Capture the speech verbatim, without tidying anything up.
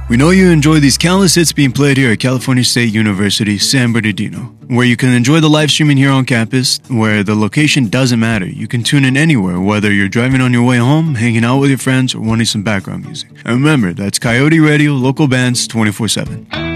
We know you enjoy these countless hits being played here at California State University, San Bernardino, where you can enjoy the live streaming here on campus, where the location doesn't matter. You can tune in anywhere, whether you're driving on your way home, hanging out with your friends, or wanting some background music. And remember, that's Coyote Radio, local bands, twenty-four seven.